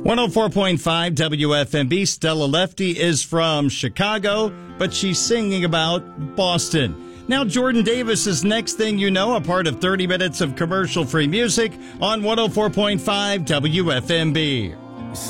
104.5 WFMB. Stella Lefty is from Chicago, but she's singing about Boston. Now, Jordan Davis is Next Thing You Know, a part of 30 minutes of commercial-free music on 104.5 WFMB.